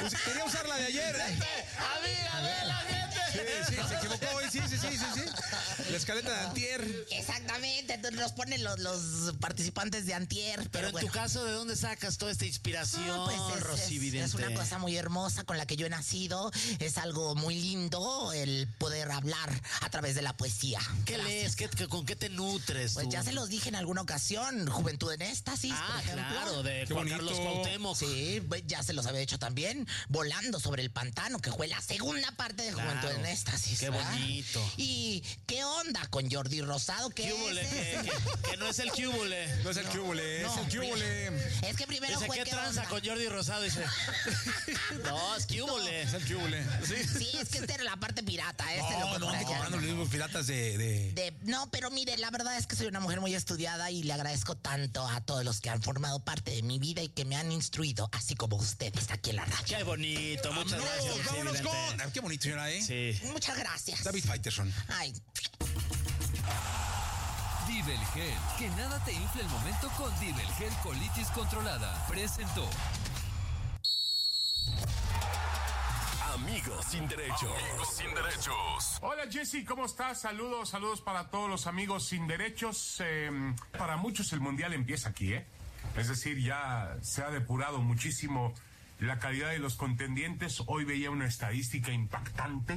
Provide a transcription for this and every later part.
Quería usar la de ayer. Amiga de la gente. Sí, se equivocó hoy, sí. La escaleta de antier. Exactamente, entonces nos ponen los participantes de antier. Pero en bueno. tu caso, ¿de dónde sacas toda esta inspiración, Rosy Vidente? Es una cosa muy hermosa con la que yo he nacido. Es algo muy lindo el poder hablar a través de la poesía. ¿Qué lees? ¿Con qué te nutres? Pues ya se los dije en alguna ocasión. Juventud en Éxtasis, por ejemplo. Claro, de Qué Juan bonito. Carlos Cuauhtémoc. Sí, ya se los había hecho también. Volando sobre el pantano, que fue la segunda parte de Juventud en Éxtasis. Qué ¿verdad? bonito. ¿Y qué onda con Jordi Rosado? ¿Qué Cúbole, es? que no es el cúbole. No es el cúbole, es el cúbole. Es que primero Dice, fue ¿qué qué tranza onda? con Jordi Rosado? Dice, no, es cúbole. Es el cúbole. Sí, es que esta era la parte pirata. No ande comprando los mismos piratas de... No, pero mire, la verdad es que soy una mujer muy estudiada y le agradezco tanto a todos los que han formado parte de mi vida y que me han instruido, así como ustedes aquí en la radio. Qué bonito, muchas gracias. Rosy Vámonos Vidente. con... Qué bonito, señora, ¿eh? Sí. Muchas gracias. David Faitelson. Ay, Divelgel, que nada te infle el momento con Divelgel Colitis Controlada. Presentó. Amigos sin derecho. Amigos sin derechos. Hola Jesse, ¿cómo estás? Saludos para todos los amigos sin derechos. Para muchos el mundial empieza aquí, ¿eh? Es decir, ya se ha depurado muchísimo la calidad de los contendientes. Hoy veía una estadística impactante.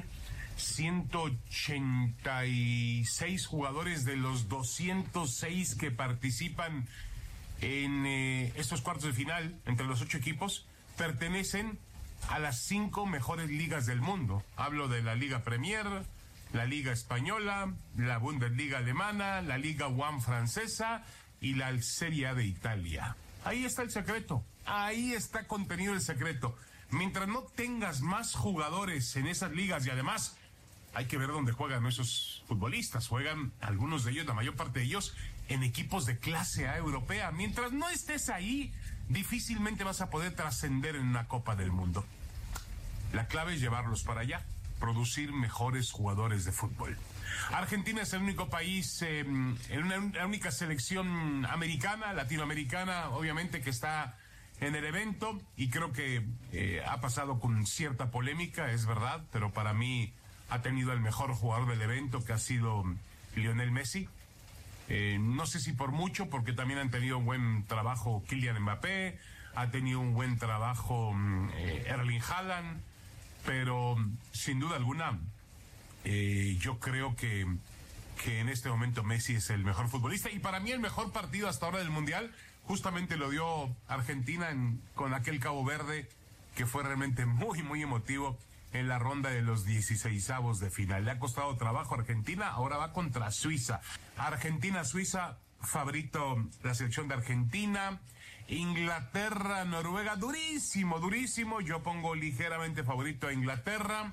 186 jugadores de los 206 que participan en estos cuartos de final entre los 8 equipos pertenecen a las 5 mejores ligas del mundo. Hablo de la Liga Premier, la Liga Española, la Bundesliga Alemana, la Liga One francesa y la Serie A de Italia. Ahí está el secreto, ahí está contenido el secreto. Mientras no tengas más jugadores en esas ligas, y además hay que ver dónde juegan esos futbolistas. Juegan algunos de ellos, la mayor parte de ellos, en equipos de clase A europea. Mientras no estés ahí, difícilmente vas a poder trascender en una Copa del Mundo. La clave es llevarlos para allá, producir mejores jugadores de fútbol. Argentina es el único país, la única selección americana, latinoamericana, obviamente, que está en el evento, y creo que ha pasado con cierta polémica, es verdad, pero para mí ha tenido el mejor jugador del evento, que ha sido Lionel Messi. No sé si por mucho, porque también han tenido un buen trabajo Kylian Mbappé, ha tenido un buen trabajo Erling Haaland, pero sin duda alguna yo creo que en este momento Messi es el mejor futbolista, y para mí el mejor partido hasta ahora del Mundial justamente lo dio Argentina con aquel Cabo Verde, que fue realmente muy, muy emotivo en la ronda de los 16avos de final. Le ha costado trabajo a Argentina, ahora va contra Suiza. Argentina-Suiza, favorito la selección de Argentina. Inglaterra-Noruega, durísimo, durísimo. Yo pongo ligeramente favorito a Inglaterra.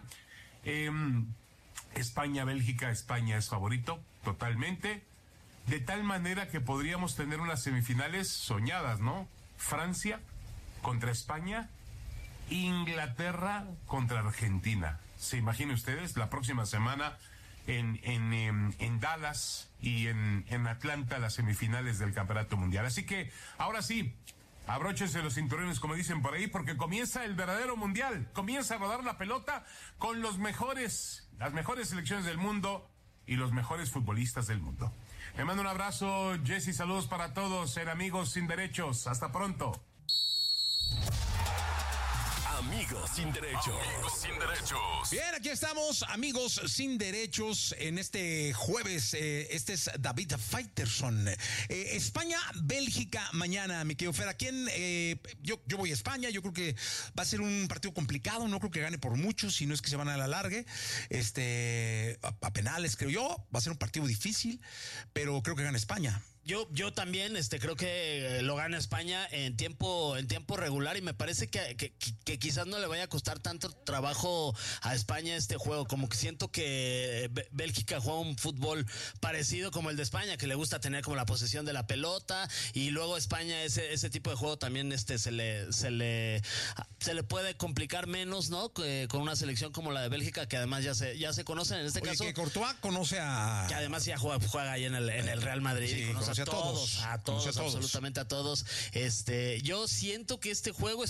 España-Bélgica, España es favorito, totalmente. De tal manera que podríamos tener unas semifinales soñadas, ¿no? Francia contra España, Inglaterra contra Argentina. ¿Se imaginan ustedes? La próxima semana en Dallas y en Atlanta, las semifinales del Campeonato Mundial. Así que, ahora sí, abróchense los cinturones, como dicen por ahí, porque comienza el verdadero Mundial. Comienza a rodar la pelota con las mejores selecciones del mundo y los mejores futbolistas del mundo. Me mando un abrazo, Jesse, saludos para todos en Amigos Sin Derechos. Hasta pronto. Amigos sin derechos. Amigos sin derechos. Bien, aquí estamos, amigos sin derechos, en este jueves. Este es David Faitelson. España, Bélgica, mañana, mi querido Fer. ¿A quién? Yo voy a España. Yo creo que va a ser un partido complicado. No creo que gane por mucho, si no es que se van a la largue. A penales, creo yo. Va a ser un partido difícil, pero creo que gana España. Yo también creo que lo gana España en tiempo regular, y me parece que quizás no le vaya a costar tanto trabajo a España este juego. Como que siento que Bélgica juega un fútbol parecido como el de España, que le gusta tener como la posesión de la pelota, y luego España ese tipo de juego también se le puede complicar menos, ¿no? Con una selección como la de Bélgica, que además ya se conocen en este caso. Que Courtois conoce a... Que además ya juega ahí en el Real Madrid, sí, y conoce a todos, absolutamente a todos. Yo siento que este juego es